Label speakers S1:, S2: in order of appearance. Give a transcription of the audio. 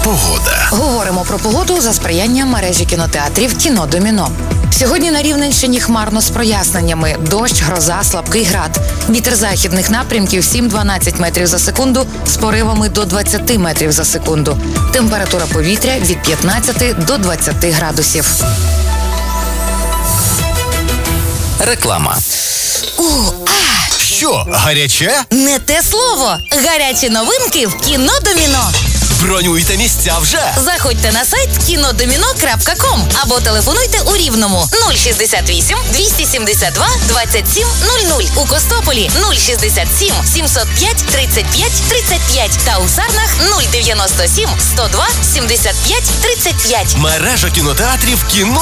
S1: Погода.
S2: Говоримо про погоду за сприяння мережі кінотеатрів «Кіно Доміно». Сьогодні на Рівненщині хмарно з проясненнями. Дощ, гроза, слабкий град. Вітер західних напрямків 7-12 метрів за секунду з поривами до 20 метрів за секунду. Температура повітря від 15 до 20 градусів.
S1: Реклама. Що, гаряче?
S3: Не те слово. Гарячі новинки в «Кіно Доміно».
S1: Бронюйте місця вже!
S3: Заходьте на сайт kinodomino.com або телефонуйте у Рівному 068 272 2700, у Костополі 067 705 35 35 та у Сарнах 097 102 75 35.
S1: Мережа кінотеатрів «Кіно